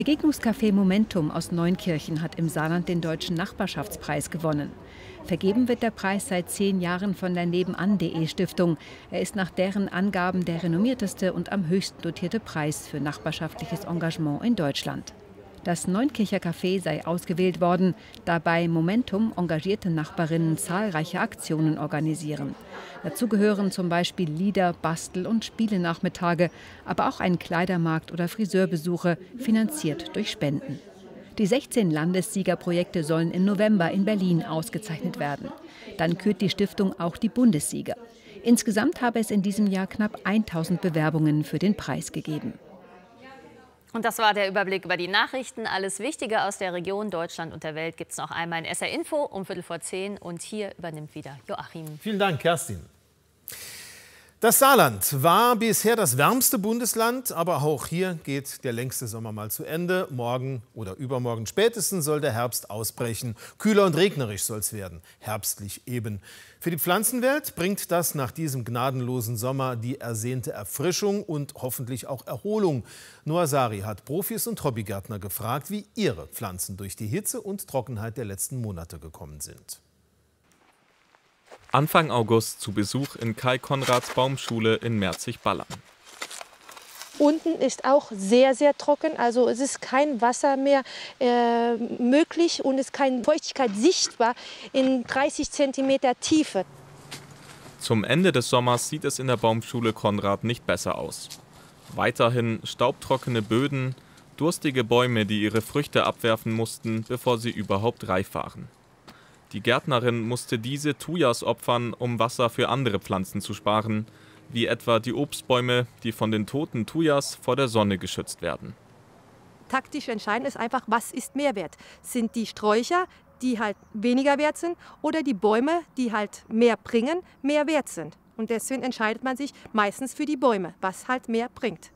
Begegnungscafé Momentum aus Neunkirchen hat im Saarland den Deutschen Nachbarschaftspreis gewonnen. Vergeben wird der Preis seit 10 Jahren von der Nebenan.de Stiftung. Er ist nach deren Angaben der renommierteste und am höchsten dotierte Preis für nachbarschaftliches Engagement in Deutschland. Das Neunkircher Café sei ausgewählt worden, da bei Momentum engagierte Nachbarinnen zahlreiche Aktionen organisieren. Dazu gehören zum Beispiel Lieder-, Bastel- und Spielenachmittage, aber auch ein Kleidermarkt oder Friseurbesuche, finanziert durch Spenden. Die 16 Landessiegerprojekte sollen im November in Berlin ausgezeichnet werden. Dann kürt die Stiftung auch die Bundessieger. Insgesamt habe es in diesem Jahr knapp 1000 Bewerbungen für den Preis gegeben. Und das war der Überblick über die Nachrichten. Alles Wichtige aus der Region, Deutschland und der Welt gibt es noch einmal in SR Info um 10:15. Und hier übernimmt wieder Joachim. Vielen Dank, Kerstin. Das Saarland war bisher das wärmste Bundesland, aber auch hier geht der längste Sommer mal zu Ende. Morgen oder übermorgen spätestens soll der Herbst ausbrechen. Kühler und regnerisch soll es werden, herbstlich eben. Für die Pflanzenwelt bringt das nach diesem gnadenlosen Sommer die ersehnte Erfrischung und hoffentlich auch Erholung. Noah Sari hat Profis und Hobbygärtner gefragt, wie ihre Pflanzen durch die Hitze und Trockenheit der letzten Monate gekommen sind. Anfang August zu Besuch in Kai Konrads Baumschule in Merzig-Ballern. Unten ist auch sehr, sehr trocken, also es ist kein Wasser mehr möglich und es ist keine Feuchtigkeit sichtbar in 30 cm Tiefe. Zum Ende des Sommers sieht es in der Baumschule Konrad nicht besser aus. Weiterhin staubtrockene Böden, durstige Bäume, die ihre Früchte abwerfen mussten, bevor sie überhaupt reif waren. Die Gärtnerin musste diese Thujas opfern, um Wasser für andere Pflanzen zu sparen, wie etwa die Obstbäume, die von den toten Thujas vor der Sonne geschützt werden. Taktisch entscheidend ist einfach, was ist Mehrwert? Sind die Sträucher, die halt weniger wert sind, oder die Bäume, die halt mehr bringen, mehr wert sind? Und deswegen entscheidet man sich meistens für die Bäume, was halt mehr bringt.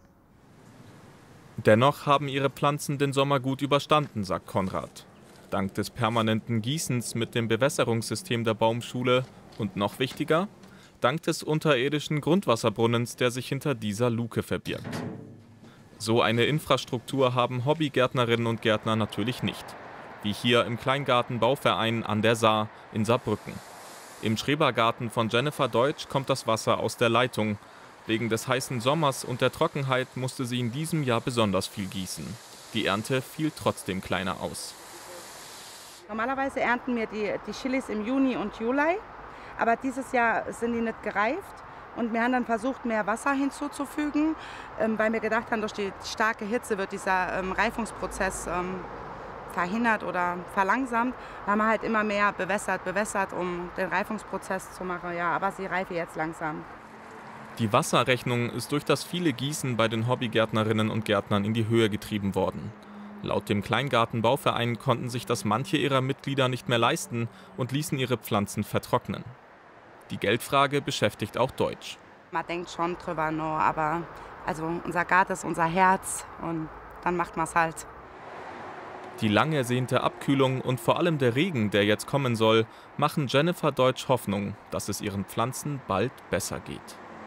Dennoch haben ihre Pflanzen den Sommer gut überstanden, sagt Konrad. Dank des permanenten Gießens mit dem Bewässerungssystem der Baumschule und noch wichtiger, dank des unterirdischen Grundwasserbrunnens, der sich hinter dieser Luke verbirgt. So eine Infrastruktur haben Hobbygärtnerinnen und Gärtner natürlich nicht, wie hier im Kleingartenbauverein an der Saar in Saarbrücken. Im Schrebergarten von Jennifer Deutsch kommt das Wasser aus der Leitung. Wegen des heißen Sommers und der Trockenheit musste sie in diesem Jahr besonders viel gießen. Die Ernte fiel trotzdem kleiner aus. Normalerweise ernten wir die Chilis im Juni und Juli, aber dieses Jahr sind die nicht gereift und wir haben dann versucht, mehr Wasser hinzuzufügen, weil wir gedacht haben, durch die starke Hitze wird dieser Reifungsprozess verhindert oder verlangsamt. Da haben wir halt immer mehr bewässert, um den Reifungsprozess zu machen. Ja, aber sie reife jetzt langsam. Die Wasserrechnung ist durch das viele Gießen bei den Hobbygärtnerinnen und Gärtnern in die Höhe getrieben worden. Laut dem Kleingartenbauverein konnten sich das manche ihrer Mitglieder nicht mehr leisten und ließen ihre Pflanzen vertrocknen. Die Geldfrage beschäftigt auch Deutsch. Man denkt schon drüber noch, aber also unser Garten ist unser Herz und dann macht man es halt. Die lang ersehnte Abkühlung und vor allem der Regen, der jetzt kommen soll, machen Jennifer Deutsch Hoffnung, dass es ihren Pflanzen bald besser geht.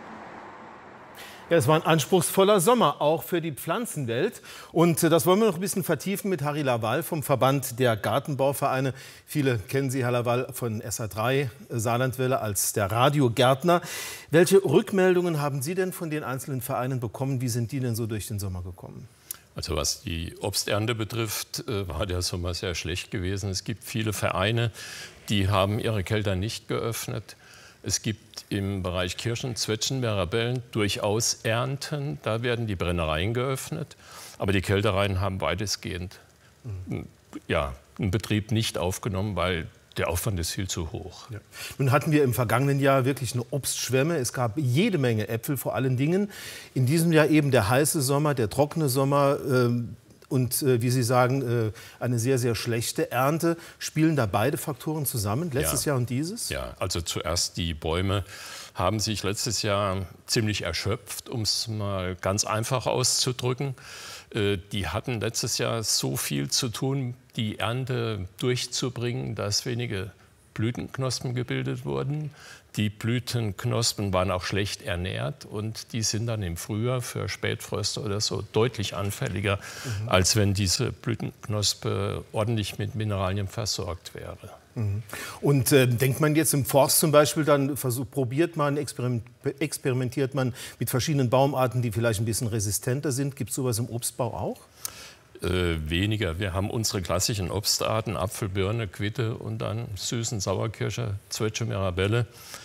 Ja, es war ein anspruchsvoller Sommer, auch für die Pflanzenwelt. Und das wollen wir noch ein bisschen vertiefen mit Harry Lawal vom Verband der Gartenbauvereine. Viele kennen Sie, Herr Lawal, von SA3 Saarlandwelle als der Radiogärtner. Welche Rückmeldungen haben Sie denn von den einzelnen Vereinen bekommen? Wie sind die denn so durch den Sommer gekommen? Also was die Obsternte betrifft, war der Sommer sehr schlecht gewesen. Es gibt viele Vereine, die haben ihre Kelter nicht geöffnet. Es gibt im Bereich Kirschen, Zwetschgen, Mirabellen durchaus Ernten. Da werden die Brennereien geöffnet. Aber die Kältereien haben weitestgehend einen Betrieb nicht aufgenommen, weil der Aufwand ist viel zu hoch. Ja. Nun hatten wir im vergangenen Jahr wirklich eine Obstschwemme. Es gab jede Menge Äpfel vor allen Dingen. In diesem Jahr eben der heiße Sommer, der trockene Sommer. Und wie Sie sagen, eine sehr, sehr schlechte Ernte. Spielen da beide Faktoren zusammen, letztes Jahr und dieses? Ja, also zuerst die Bäume haben sich letztes Jahr ziemlich erschöpft, um es mal ganz einfach auszudrücken. Die hatten letztes Jahr so viel zu tun, die Ernte durchzubringen, dass wenige Blütenknospen gebildet wurden. Die Blütenknospen waren auch schlecht ernährt und die sind dann im Frühjahr für Spätfröste oder so deutlich anfälliger, als wenn diese Blütenknospe ordentlich mit Mineralien versorgt wäre. Und denkt man jetzt im Forst zum Beispiel, dann experimentiert man mit verschiedenen Baumarten, die vielleicht ein bisschen resistenter sind. Gibt es sowas im Obstbau auch? Weniger. Wir haben unsere klassischen Obstarten, Apfel, Birne, Quitte und dann Süßen, Sauerkirsche, Zwetsche, Mirabelle.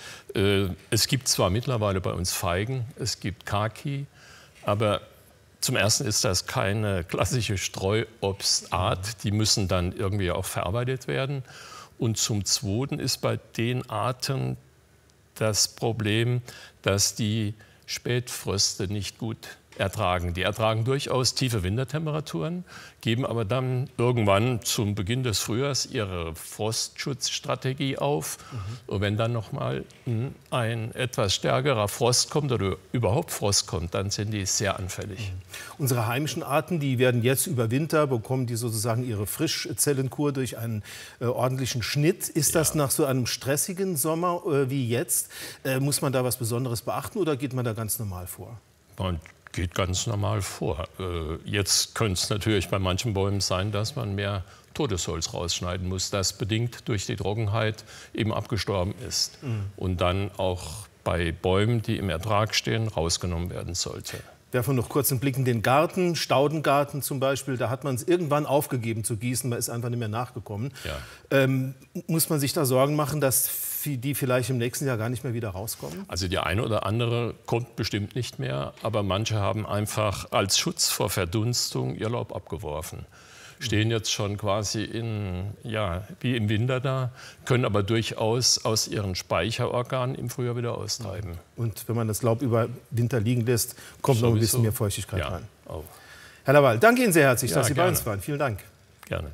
Es gibt zwar mittlerweile bei uns Feigen, es gibt Kaki, aber zum Ersten ist das keine klassische Streuobstart. Die müssen dann irgendwie auch verarbeitet werden. Und zum Zweiten ist bei den Arten das Problem, dass die Spätfröste nicht gut ertragen. Die ertragen durchaus tiefe Wintertemperaturen, geben aber dann irgendwann zum Beginn des Frühjahrs ihre Frostschutzstrategie auf. Und wenn dann noch mal ein etwas stärkerer Frost kommt oder überhaupt Frost kommt, dann sind die sehr anfällig. Unsere heimischen Arten, die werden jetzt über Winter, bekommen die sozusagen ihre Frischzellenkur durch einen ordentlichen Schnitt. Ist das nach so einem stressigen Sommer wie jetzt? Muss man da was Besonderes beachten oder geht man da ganz normal vor? Man geht ganz normal vor. Jetzt könnte es natürlich bei manchen Bäumen sein, dass man mehr Todesholz rausschneiden muss, das bedingt durch die Trockenheit eben abgestorben ist. Und dann auch bei Bäumen, die im Ertrag stehen, rausgenommen werden sollte. Werfen wir noch kurz einen Blick in den Garten, Staudengarten zum Beispiel. Da hat man es irgendwann aufgegeben zu gießen, man ist einfach nicht mehr nachgekommen. Ja. Muss man sich da Sorgen machen, dass die vielleicht im nächsten Jahr gar nicht mehr wieder rauskommen? Also die eine oder andere kommt bestimmt nicht mehr, aber manche haben einfach als Schutz vor Verdunstung ihr Laub abgeworfen. Stehen jetzt schon quasi wie im Winter da, können aber durchaus aus ihren Speicherorganen im Frühjahr wieder austreiben. Und wenn man das Laub über Winter liegen lässt, kommt noch ein bisschen mehr Feuchtigkeit rein. Auch. Herr Lawal, danke Ihnen sehr herzlich, dass Sie bei uns waren. Vielen Dank. Gerne.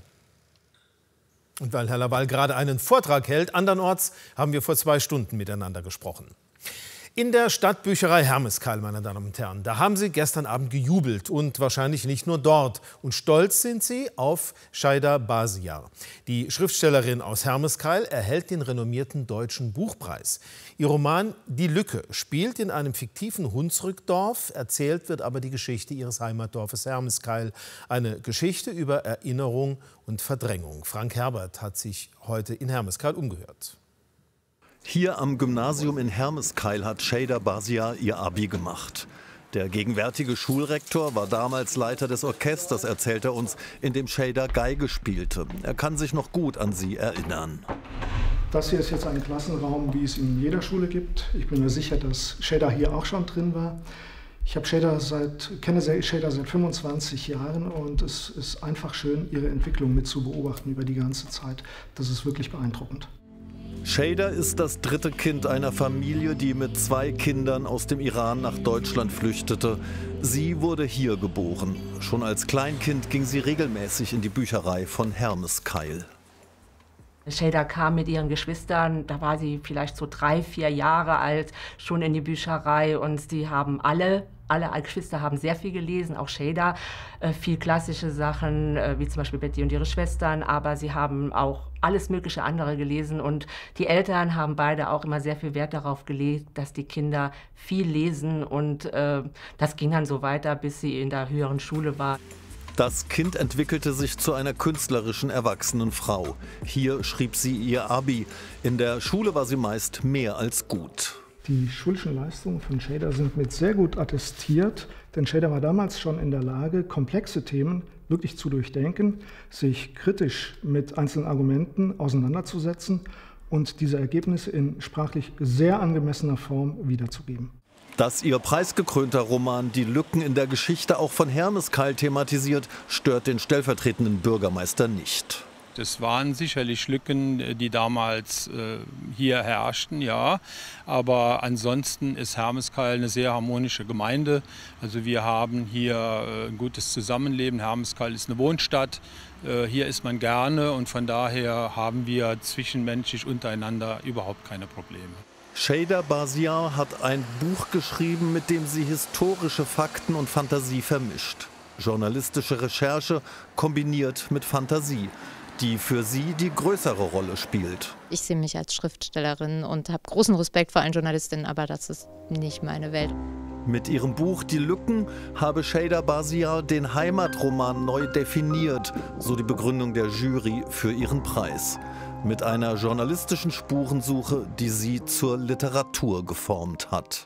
Und weil Herr Lawal gerade einen Vortrag hält, andernorts haben wir vor 2 Stunden miteinander gesprochen. In der Stadtbücherei Hermeskeil, meine Damen und Herren, da haben Sie gestern Abend gejubelt und wahrscheinlich nicht nur dort. Und stolz sind Sie auf Şeyda Bağcılar. Die Schriftstellerin aus Hermeskeil erhält den renommierten Deutschen Buchpreis. Ihr Roman Die Lücke spielt in einem fiktiven Hunsrückdorf, erzählt wird aber die Geschichte ihres Heimatdorfes Hermeskeil. Eine Geschichte über Erinnerung und Verdrängung. Frank Herbert hat sich heute in Hermeskeil umgehört. Hier am Gymnasium in Hermeskeil hat Şeyda Bağcılar ihr Abi gemacht. Der gegenwärtige Schulrektor war damals Leiter des Orchesters, erzählt er uns, in dem Şeyda Geige spielte. Er kann sich noch gut an sie erinnern. Das hier ist jetzt ein Klassenraum, wie es in jeder Schule gibt. Ich bin mir sicher, dass Şeyda hier auch schon drin war. Ich kenne Şeyda seit 25 Jahren und es ist einfach schön, ihre Entwicklung mit zu beobachten über die ganze Zeit. Das ist wirklich beeindruckend. Şeyda ist das 3. Kind einer Familie, die mit 2 Kindern aus dem Iran nach Deutschland flüchtete. Sie wurde hier geboren. Schon als Kleinkind ging sie regelmäßig in die Bücherei von Hermeskeil. Şeyda kam mit ihren Geschwistern, da war sie vielleicht so 3, 4 Jahre alt, schon in die Bücherei und sie haben alle Geschwister haben sehr viel gelesen, auch Şeyda, viel klassische Sachen, wie zum Beispiel Betty und ihre Schwestern, aber sie haben auch alles mögliche andere gelesen und die Eltern haben beide auch immer sehr viel Wert darauf gelegt, dass die Kinder viel lesen und das ging dann so weiter, bis sie in der höheren Schule war. Das Kind entwickelte sich zu einer künstlerischen, erwachsenen Frau. Hier schrieb sie ihr Abi. In der Schule war sie meist mehr als gut. Die schulischen Leistungen von Şeyda sind mit sehr gut attestiert, denn Şeyda war damals schon in der Lage, komplexe Themen wirklich zu durchdenken, sich kritisch mit einzelnen Argumenten auseinanderzusetzen und diese Ergebnisse in sprachlich sehr angemessener Form wiederzugeben. Dass ihr preisgekrönter Roman die Lücken in der Geschichte auch von Hermeskeil thematisiert, stört den stellvertretenden Bürgermeister nicht. Es waren sicherlich Lücken, die damals hier herrschten, ja. Aber ansonsten ist Hermeskeil eine sehr harmonische Gemeinde. Also wir haben hier ein gutes Zusammenleben. Hermeskeil ist eine Wohnstadt. Hier ist man gerne und von daher haben wir zwischenmenschlich untereinander überhaupt keine Probleme. Şeyda Bağcılar hat ein Buch geschrieben, mit dem sie historische Fakten und Fantasie vermischt. Journalistische Recherche kombiniert mit Fantasie. die für sie die größere Rolle spielt. Ich sehe mich als Schriftstellerin und habe großen Respekt vor allen Journalistinnen, aber das ist nicht meine Welt. Mit ihrem Buch Die Lücken habe Cheyda Basiar den Heimatroman neu definiert, so die Begründung der Jury für ihren Preis. Mit einer journalistischen Spurensuche, die sie zur Literatur geformt hat.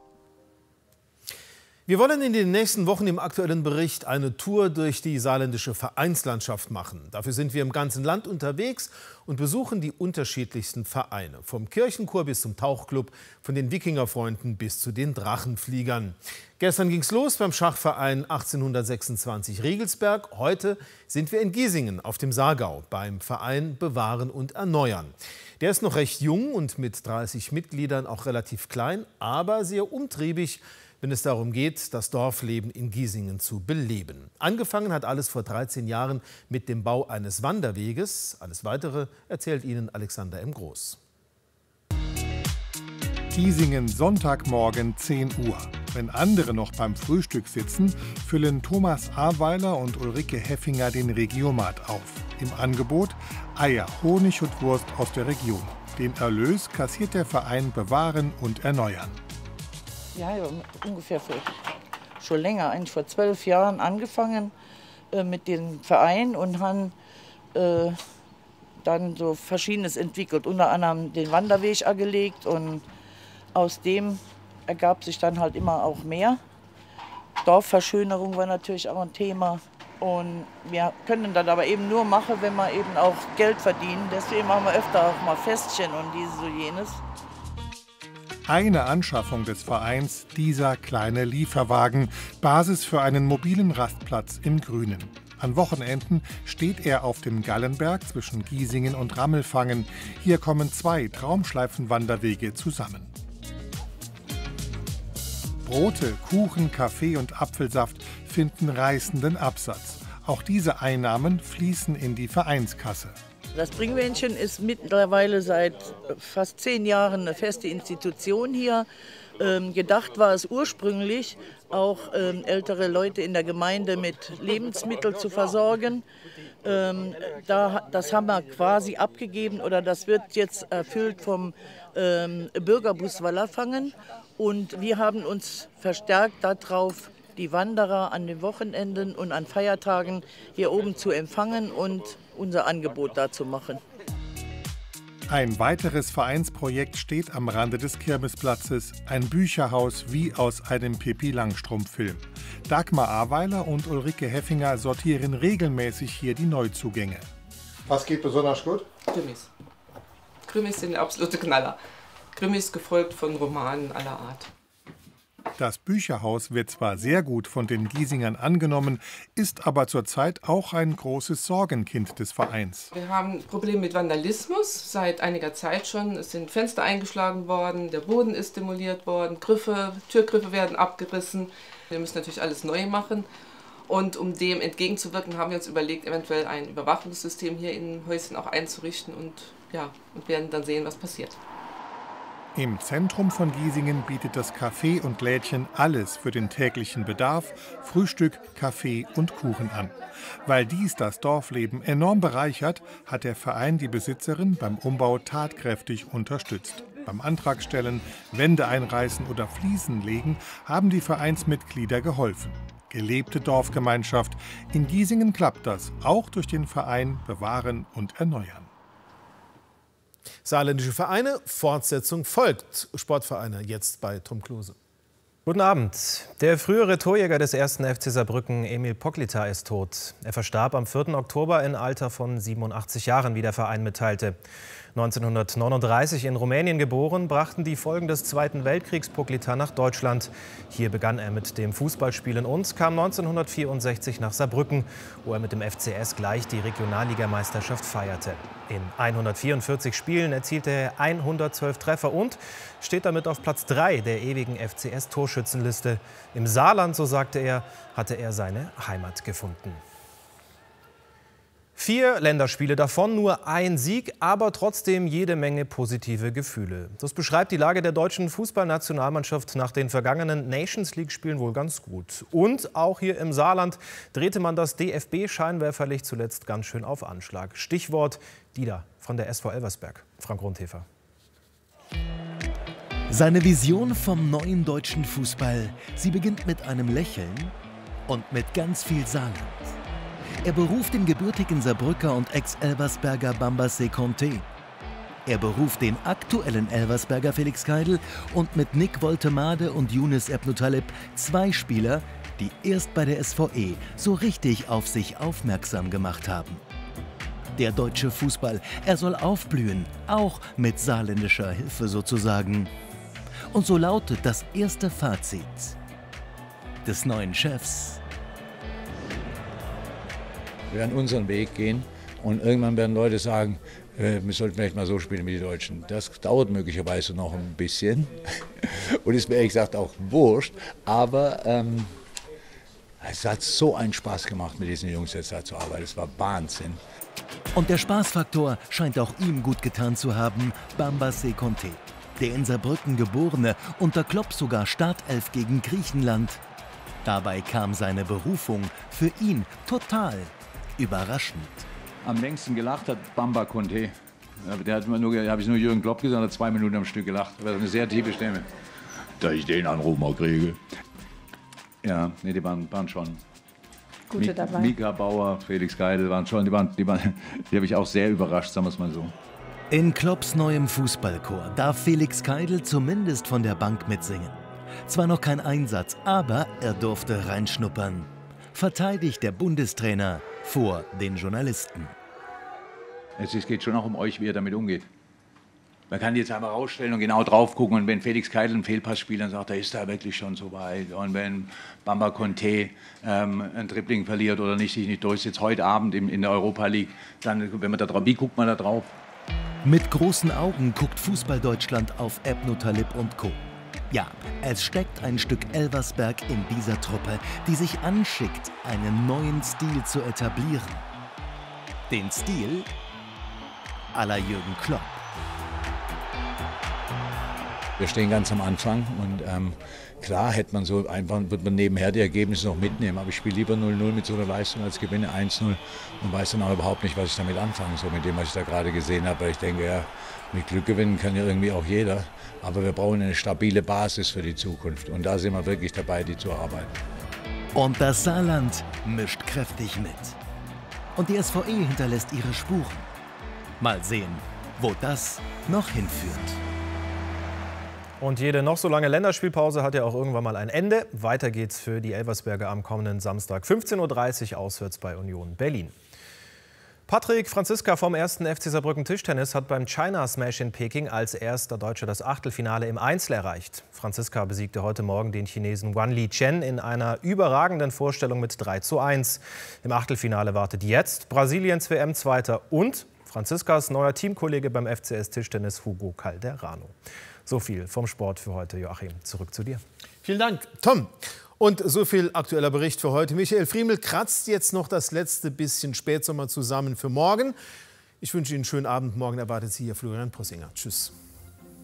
Wir wollen in den nächsten Wochen im aktuellen Bericht eine Tour durch die saarländische Vereinslandschaft machen. Dafür sind wir im ganzen Land unterwegs und besuchen die unterschiedlichsten Vereine. Vom Kirchenchor bis zum Tauchclub, von den Wikingerfreunden bis zu den Drachenfliegern. Gestern ging es los beim Schachverein 1826 Riegelsberg. Heute sind wir in Giesingen auf dem Saargau beim Verein Bewahren und Erneuern. Der ist noch recht jung und mit 30 Mitgliedern auch relativ klein, aber sehr umtriebig, wenn es darum geht, das Dorfleben in Giesingen zu beleben. Angefangen hat alles vor 13 Jahren mit dem Bau eines Wanderweges. Alles Weitere erzählt Ihnen Alexander M. Groß. Giesingen, Sonntagmorgen 10 Uhr. Wenn andere noch beim Frühstück sitzen, füllen Thomas Aweiler und Ulrike Heffinger den Regiomat auf. Im Angebot Eier, Honig und Wurst aus der Region. Den Erlös kassiert der Verein Bewahren und Erneuern. Ja, ungefähr schon länger, eigentlich vor 12 Jahren angefangen mit dem Verein und haben dann so Verschiedenes entwickelt, unter anderem den Wanderweg angelegt und aus dem ergab sich dann halt immer auch mehr. Dorfverschönerung war natürlich auch ein Thema und wir können das aber eben nur machen, wenn wir eben auch Geld verdienen. Deswegen machen wir öfter auch mal Festchen und dieses und jenes. Eine Anschaffung des Vereins, dieser kleine Lieferwagen, Basis für einen mobilen Rastplatz im Grünen. An Wochenenden steht er auf dem Gallenberg zwischen Giesingen und Rammelfangen. Hier kommen 2 Traumschleifenwanderwege zusammen. Brote, Kuchen, Kaffee und Apfelsaft finden reißenden Absatz. Auch diese Einnahmen fließen in die Vereinskasse. Das Bringwähnchen ist mittlerweile seit fast 10 Jahren eine feste Institution hier. Gedacht war es ursprünglich, auch ältere Leute in der Gemeinde mit Lebensmitteln zu versorgen. Das haben wir quasi abgegeben oder das wird jetzt erfüllt vom Bürgerbus Wallerfangen. Und wir haben uns verstärkt darauf, die Wanderer an den Wochenenden und an Feiertagen hier oben zu empfangen und unser Angebot dazu machen. Ein weiteres Vereinsprojekt steht am Rande des Kirmesplatzes, ein Bücherhaus wie aus einem Pippi-Langstrumpf-Film. Dagmar Aweiler und Ulrike Heffinger sortieren regelmäßig hier die Neuzugänge. Was geht besonders gut? Krimis. Krimis sind der absolute Knaller. Krimis gefolgt von Romanen aller Art. Das Bücherhaus wird zwar sehr gut von den Giesingern angenommen, ist aber zurzeit auch ein großes Sorgenkind des Vereins. Wir haben Probleme mit Vandalismus seit einiger Zeit schon. Es sind Fenster eingeschlagen worden, der Boden ist demoliert worden, Türgriffe werden abgerissen. Wir müssen natürlich alles neu machen. Und um dem entgegenzuwirken, haben wir uns überlegt, eventuell ein Überwachungssystem hier im Häuschen auch einzurichten und werden dann sehen, was passiert. Im Zentrum von Giesingen bietet das Café und Lädchen alles für den täglichen Bedarf, Frühstück, Kaffee und Kuchen an. Weil dies das Dorfleben enorm bereichert, hat der Verein die Besitzerin beim Umbau tatkräftig unterstützt. Beim Antragstellen, Wände einreißen oder Fliesen legen, haben die Vereinsmitglieder geholfen. Gelebte Dorfgemeinschaft. In Giesingen klappt das, auch durch den Verein Bewahren und Erneuern. Saarländische Vereine, Fortsetzung folgt. Sportvereine jetzt bei Tom Klose. Guten Abend. Der frühere Torjäger des 1. FC Saarbrücken, Emil Poklita, ist tot. Er verstarb am 4. Oktober im Alter von 87 Jahren, wie der Verein mitteilte. 1939 in Rumänien geboren, brachten die Folgen des Zweiten Weltkriegs Poklita nach Deutschland. Hier begann er mit dem Fußballspielen und kam 1964 nach Saarbrücken, wo er mit dem FCS gleich die Regionalligameisterschaft feierte. In 144 Spielen erzielte er 112 Treffer und steht damit auf Platz 3 der ewigen FCS-Torschützenliste. Im Saarland, so sagte er, hatte er seine Heimat gefunden. 4 Länderspiele, davon nur ein Sieg, aber trotzdem jede Menge positive Gefühle. Das beschreibt die Lage der deutschen Fußballnationalmannschaft nach den vergangenen Nations-League-Spielen wohl ganz gut. Und auch hier im Saarland drehte man das DFB-Scheinwerferlicht zuletzt ganz schön auf Anschlag. Stichwort Dida von der SV Elversberg. Frank Rundhefer. Seine Vision vom neuen deutschen Fußball, sie beginnt mit einem Lächeln und mit ganz viel Saarland. Er beruft den gebürtigen Saarbrücker und Ex-Elversberger Bamba Seconte. Er beruft den aktuellen Elversberger Felix Keidel und mit Nick Woltemade und Younes Ebnutaleb 2 Spieler, die erst bei der SVE so richtig auf sich aufmerksam gemacht haben. Der deutsche Fußball, er soll aufblühen, auch mit saarländischer Hilfe sozusagen. Und so lautet das erste Fazit des neuen Chefs. Wir werden unseren Weg gehen und irgendwann werden Leute sagen, wir sollten vielleicht mal so spielen wie die Deutschen. Das dauert möglicherweise noch ein bisschen und ist mir ehrlich gesagt auch wurscht, aber es hat so einen Spaß gemacht, mit diesen Jungs jetzt da zu arbeiten. Es war Wahnsinn. Und der Spaßfaktor scheint auch ihm gut getan zu haben, Bamba Seconte. Der in Saarbrücken geborene, unter Klopp sogar Startelf gegen Griechenland. Dabei kam seine Berufung für ihn total überraschend. Am längsten gelacht hat Bamba Conte. Da habe ich nur Jürgen Klopp gesagt, hat 2 Minuten am Stück gelacht. Das war eine sehr tiefe Stimme. Dass ich den Anruf mal kriege. Ja, nee, die waren schon. Gute dabei. Mika Bauer, Felix Keidel waren schon, die habe ich auch sehr überrascht, sagen wir es mal so. In Klopps neuem Fußballchor darf Felix Keidel zumindest von der Bank mitsingen. Zwar noch kein Einsatz, aber er durfte reinschnuppern. Verteidigt der Bundestrainer vor den Journalisten. Es geht schon auch um euch, wie ihr damit umgeht. Man kann jetzt einfach rausstellen und genau drauf gucken. Und wenn Felix Keidel einen Pass spielt, dann sagt er, ist er wirklich schon so weit. Und wenn Bamba Conte ein Dribbling verliert oder sich nicht durchsetzt, heute Abend in der Europa League, dann, wenn man da drauf, wie guckt man da drauf? Mit großen Augen guckt Fußball-Deutschland auf Ebnutaleb und Co. Ja, es steckt ein Stück Elversberg in dieser Truppe, die sich anschickt, einen neuen Stil zu etablieren. Den Stil à la Jürgen Klopp. Wir stehen ganz am Anfang und klar hätte man so einfach, wird man nebenher die Ergebnisse noch mitnehmen, aber ich spiele lieber 0-0 mit so einer Leistung als gewinne 1-0 und weiß dann auch überhaupt nicht, was ich damit anfange, so mit dem, was ich da gerade gesehen habe. Weil ich denke, ja, mit Glück gewinnen kann ja irgendwie auch jeder, aber wir brauchen eine stabile Basis für die Zukunft und da sind wir wirklich dabei, die zu erarbeiten. Und das Saarland mischt kräftig mit. Und die SVE hinterlässt ihre Spuren. Mal sehen, wo das noch hinführt. Und jede noch so lange Länderspielpause hat ja auch irgendwann mal ein Ende. Weiter geht's für die Elversberger am kommenden Samstag 15:30 Uhr auswärts bei Union Berlin. Patrick Franziska vom 1. FC Saarbrücken Tischtennis hat beim China Smash in Peking als erster Deutscher das Achtelfinale im Einzel erreicht. Franziska besiegte heute Morgen den Chinesen Wanli Chen in einer überragenden Vorstellung mit 3:1. Im Achtelfinale wartet jetzt Brasiliens WM-Zweiter und Franziskas neuer Teamkollege beim FCS Tischtennis Hugo Calderano. So viel vom Sport für heute, Joachim. Zurück zu dir. Vielen Dank, Tom. Und so viel aktueller Bericht für heute. Michael Friemel kratzt jetzt noch das letzte bisschen Spätsommer zusammen für morgen. Ich wünsche Ihnen einen schönen Abend. Morgen erwartet Sie hier Florian Possinger. Tschüss.